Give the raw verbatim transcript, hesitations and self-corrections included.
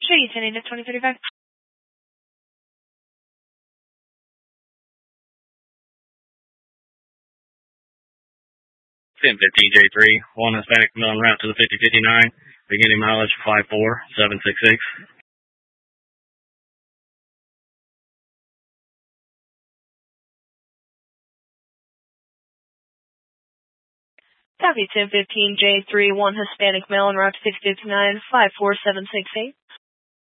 Sure, you sending to twenty thirty-five? ten fifteen J three, one Hispanic male en route to the fifty fifty-nine, beginning mileage five four seven six six. Copy ten fifteen J three, one Hispanic male en route to fifty fifty-nine, five four seven six eight.